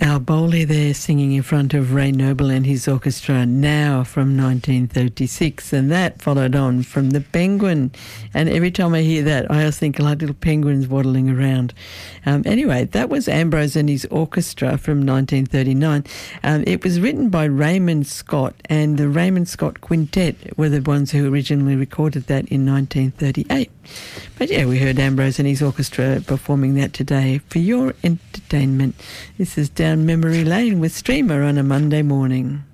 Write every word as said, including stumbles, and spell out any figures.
Al Bowley there singing in front of Ray Noble and his orchestra, Now, from nineteen thirty-six, and that followed on from The Penguin. And every time I hear that, I always think like little penguins waddling around. Um, anyway, that was Ambrose and his orchestra from nineteen thirty-nine. Um, it was written by Raymond Scott, and the Raymond Scott Quintet were the ones who originally recorded that in nineteen thirty-eight. But yeah, we heard Ambrose and his orchestra performing that today for your entertainment. This is Down Memory Lane with Streamer on a Monday morning.